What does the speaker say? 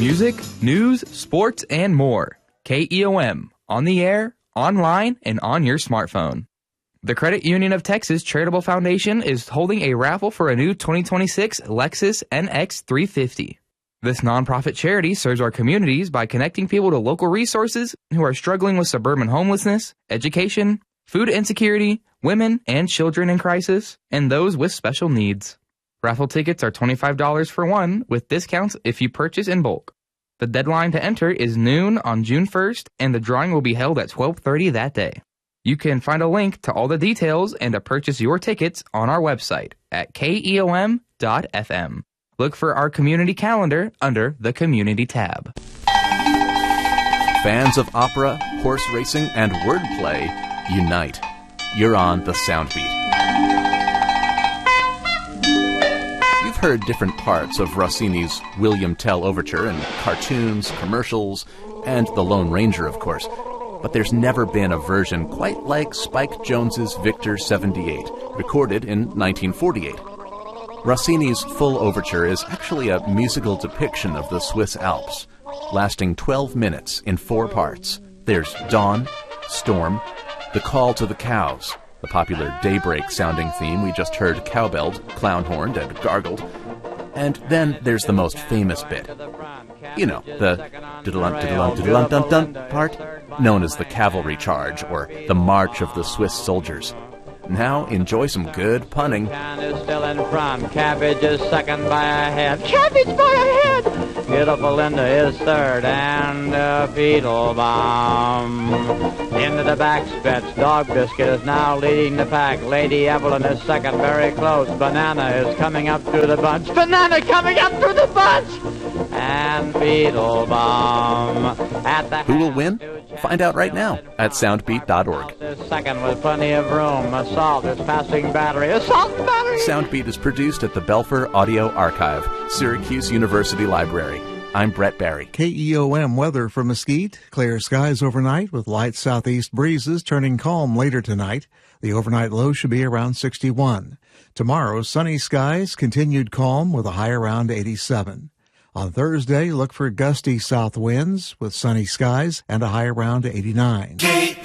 Music, news, sports, and more. KEOM, on the air, online, and on your smartphone. The Credit Union of Texas Charitable Foundation is holding a raffle for a new 2026 Lexus NX 350. This nonprofit charity serves our communities by connecting people to local resources who are struggling with suburban homelessness, education, food insecurity, women and children in crisis, and those with special needs. Raffle tickets are $25 for one, with discounts if you purchase in bulk. The deadline to enter is noon on June 1st, and the drawing will be held at 12:30 that day. You can find a link to all the details and to purchase your tickets on our website at keom.fm. Look for our community calendar under the Community tab. Fans of opera, horse racing, and wordplay, unite. You're on the Soundbeat. You've heard different parts of Rossini's William Tell Overture in cartoons, commercials, and The Lone Ranger, of course. But there's never been a version quite like Spike Jones's Victor 78, recorded in 1948. Rossini's full overture is actually a musical depiction of the Swiss Alps, lasting 12 minutes in 4 parts. There's Dawn, Storm, The Call to the Cows, the popular daybreak-sounding theme we just heard cowbelled, clown-horned, and gargled. And then there's the most famous bit. You know, the diddle-dun-diddle-dun-diddle-dun-dun part, known as the cavalry charge, or the March of the Swiss Soldiers. Now enjoy some good punning. Is still in front. Cabbage is second by a head. Cabbage by a head. Beautiful Linda is third, and Beetlebum. Into the back stretch. Dog Biscuit is now leading the pack. Lady Evelyn is second, very close. Banana is coming up through the bunch. Banana coming up through the bunch. And Beetlebum at the. Who will win? Find out right now at soundbeat.org. Second with plenty of room. Assault is passing battery. Assault battery! Soundbeat is produced at the Belfer Audio Archive, Syracuse University Library. I'm Brett Barry. KEOM weather for Mesquite. Clear skies overnight with light southeast breezes turning calm later tonight. The overnight low should be around 61. Tomorrow, sunny skies, continued calm with a high around 87. On Thursday, look for gusty south winds with sunny skies and a high around 89.